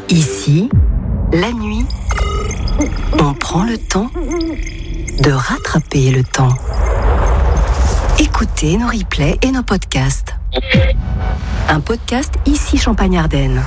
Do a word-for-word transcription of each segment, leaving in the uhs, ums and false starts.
Ici, la nuit, on prend le temps de rattraper le temps. Écoutez nos replays et nos podcasts. Un podcast Ici Champagne-Ardenne.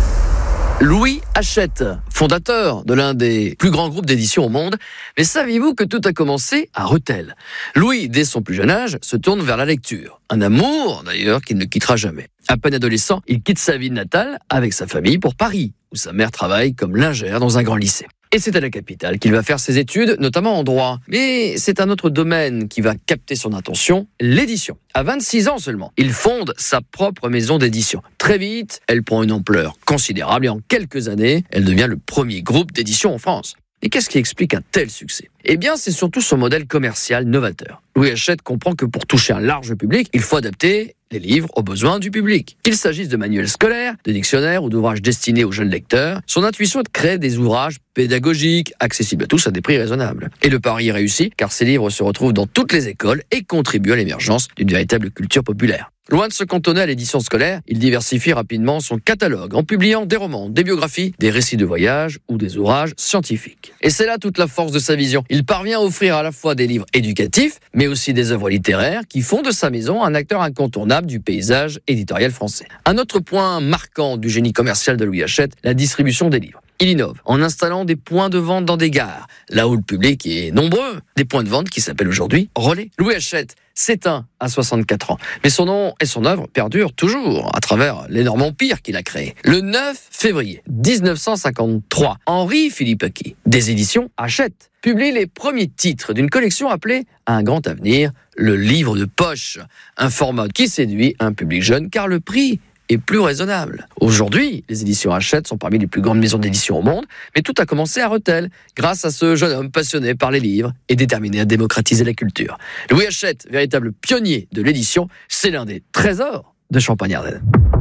Louis Hachette, fondateur de l'un des plus grands groupes d'édition au monde. Mais saviez-vous que tout a commencé à Rethel ? Louis, dès son plus jeune âge, se tourne vers la lecture. Un amour, d'ailleurs, qu'il ne quittera jamais. À peine adolescent, il quitte sa ville natale avec sa famille pour Paris, où sa mère travaille comme lingère dans un grand lycée. Et c'est à la capitale qu'il va faire ses études, notamment en droit. Mais c'est un autre domaine qui va capter son attention, l'édition. À vingt-six ans seulement, il fonde sa propre maison d'édition. Très vite, elle prend une ampleur considérable et en quelques années, elle devient le premier groupe d'édition en France. Et qu'est-ce qui explique un tel succès ? Eh bien, c'est surtout son modèle commercial novateur. Louis Hachette comprend que pour toucher un large public, il faut adapter les livres aux besoins du public. Qu'il s'agisse de manuels scolaires, de dictionnaires ou d'ouvrages destinés aux jeunes lecteurs, son intuition est de créer des ouvrages pédagogiques, accessibles à tous à des prix raisonnables. Et le pari réussit, car ses livres se retrouvent dans toutes les écoles et contribuent à l'émergence d'une véritable culture populaire. Loin de se cantonner à l'édition scolaire, il diversifie rapidement son catalogue en publiant des romans, des biographies, des récits de voyage ou des ouvrages scientifiques. Et c'est là toute la force de sa vision. Il parvient à offrir à la fois des livres éducatifs, mais aussi des œuvres littéraires qui font de sa maison un acteur incontournable du paysage éditorial français. Un autre point marquant du génie commercial de Louis Hachette, la distribution des livres. Il innove en installant des points de vente dans des gares, là où le public est nombreux. Des points de vente qui s'appellent aujourd'hui relais. Louis Hachette s'éteint à soixante-quatre ans, mais son nom et son œuvre perdurent toujours à travers l'énorme empire qu'il a créé. Le neuf février dix-neuf cent cinquante-trois, Henri Philippaki, des éditions Hachette, publie les premiers titres d'une collection appelée Un grand avenir, le livre de poche. Un format qui séduit un public jeune car le prix est plus raisonnable. Aujourd'hui, les éditions Hachette sont parmi les plus grandes maisons d'édition au monde, mais tout a commencé à Rethel, grâce à ce jeune homme passionné par les livres et déterminé à démocratiser la culture. Louis Hachette, véritable pionnier de l'édition, c'est l'un des trésors de Champagne-Ardenne.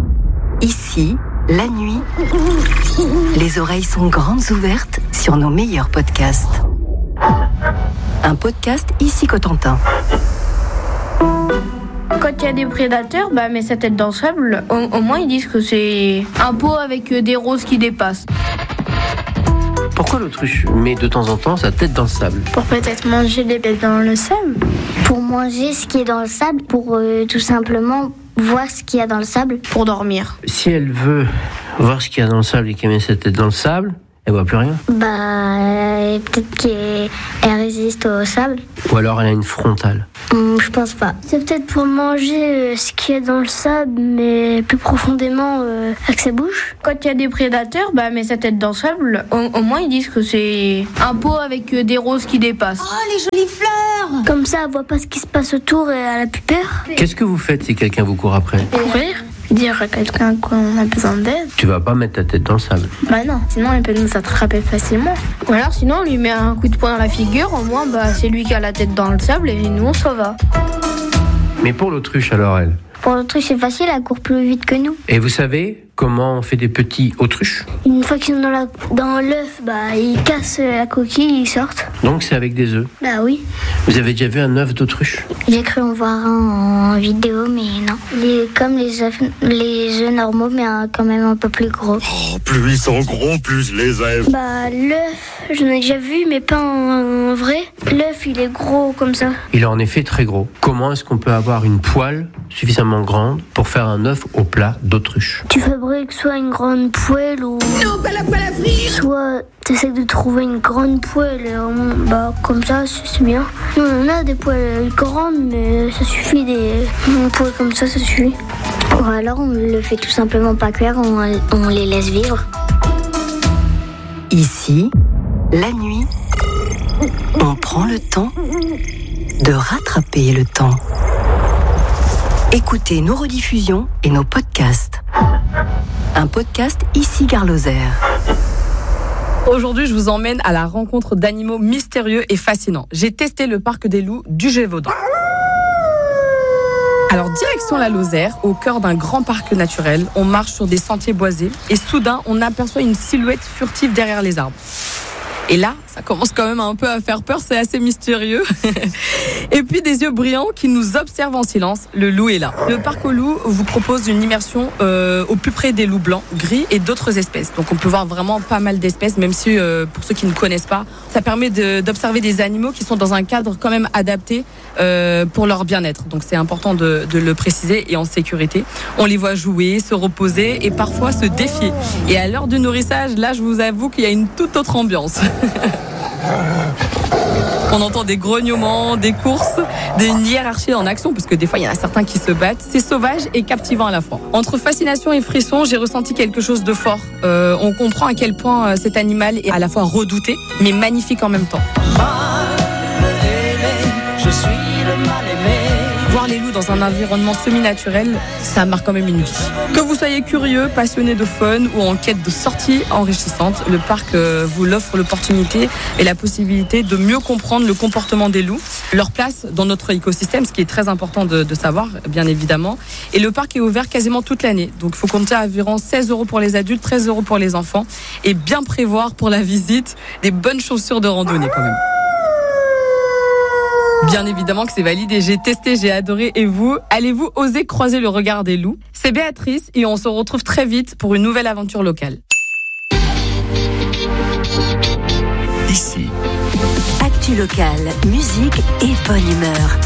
Ici, la nuit, les oreilles sont grandes ouvertes sur nos meilleurs podcasts. Un podcast Ici Cotentin. Quand il y a des prédateurs, bah, met sa tête dans le sable, au, au moins ils disent que c'est un pot avec des roses qui dépassent. Pourquoi l'autruche met de temps en temps sa tête dans le sable ? Pour peut-être manger les bêtes dans le sable. Pour manger ce qui est dans le sable, pour euh, tout simplement voir ce qu'il y a dans le sable. Pour dormir. Si elle veut voir ce qu'il y a dans le sable et qu'elle met sa tête dans le sable, elle voit plus rien. Bah, euh, peut-être qu'elle résiste au sable. Ou alors elle a une frontale. Hum, je pense pas. C'est peut-être pour manger euh, ce qu'il y a dans le sable, mais plus profondément euh, avec sa bouche. Quand il y a des prédateurs, bah, met sa tête dans le sable, au, au moins ils disent que c'est un pot avec des roses qui dépassent. Oh, les jolies fleurs! Comme ça, elle voit pas ce qui se passe autour et elle a plus peur. Qu'est-ce que vous faites si quelqu'un vous court après ? Courir, dire à quelqu'un qu'on a besoin d'aide. Tu vas pas mettre ta tête dans le sable. Bah non, sinon il peut nous attraper facilement. Ou alors sinon on lui met un coup de poing dans la figure, au moins bah, c'est lui qui a la tête dans le sable et nous on s'en va. Mais pour l'autruche alors elle ? Pour l'autruche, c'est facile, elle court plus vite que nous. Et vous savez comment on fait des petits autruches ? Une fois qu'ils sont dans, la, dans l'œuf, bah, ils cassent la coquille, ils sortent. Donc c'est avec des œufs ? Bah oui. Vous avez déjà vu un œuf d'autruche ? J'ai cru en voir un en vidéo, mais non. Les, comme les œufs, les œufs normaux, mais un, quand même un peu plus gros. Oh, plus ils sont gros, plus je les aime. Bah l'œuf, j'en ai déjà vu, mais pas en, en vrai. L'œuf, il est gros comme ça. Il est en effet très gros. Comment est-ce qu'on peut avoir une poêle suffisamment grande pour faire un œuf au plat d'autruche ? Tu fabriques soit une grande poêle ou... Non, pas la poêle à frire! Soit tu essaies de trouver une grande poêle, et, euh, bah comme ça c'est bien. Nous on a des poêles grandes, mais ça suffit, des une poêle comme ça, ça suffit. Ou alors on le fait tout simplement pas cuire, on, on les laisse vivre. Ici, la nuit, on prend le temps de rattraper le temps. Écoutez nos rediffusions et nos podcasts. Un podcast Ici Gare Lozère. Aujourd'hui, je vous emmène à la rencontre d'animaux mystérieux et fascinants. J'ai testé le parc des loups du Gévaudan. Alors, direction la Lozère, au cœur d'un grand parc naturel. On marche sur des sentiers boisés et soudain, on aperçoit une silhouette furtive derrière les arbres. Et là, ça commence quand même un peu à faire peur, c'est assez mystérieux. Et puis des yeux brillants qui nous observent en silence. Le loup est là. Le parc aux loups vous propose une immersion euh, au plus près des loups blancs, gris et d'autres espèces. Donc on peut voir vraiment pas mal d'espèces, même si euh, pour ceux qui ne connaissent pas, ça permet de, d'observer des animaux qui sont dans un cadre quand même adapté euh, pour leur bien-être. Donc c'est important de, de le préciser et en sécurité. On les voit jouer, se reposer et parfois se défier. Et à l'heure du nourrissage, là je vous avoue qu'il y a une toute autre ambiance. On entend des grognements, des courses, des hiérarchies en action, parce que des fois il y en a certains qui se battent. C'est sauvage et captivant à la fois. Entre fascination et frisson, j'ai ressenti quelque chose de fort. Euh, on comprend à quel point cet animal est à la fois redouté, mais magnifique en même temps. Je suis le mal aimé. Voir les loups dans un environnement semi-naturel, ça marque quand même une vie. Que vous soyez curieux, passionné de fun ou en quête de sorties enrichissantes, le parc vous l'offre l'opportunité et la possibilité de mieux comprendre le comportement des loups, leur place dans notre écosystème, ce qui est très important de, de savoir, bien évidemment. Et le parc est ouvert quasiment toute l'année. Donc il faut compter à environ seize euros pour les adultes, treize euros pour les enfants et bien prévoir pour la visite des bonnes chaussures de randonnée quand même. Bien évidemment que c'est validé, j'ai testé, j'ai adoré. Et vous, allez-vous oser croiser le regard des loups ? C'est Béatrice et on se retrouve très vite pour une nouvelle aventure locale. Ici. Actu locale, musique et bonne humeur.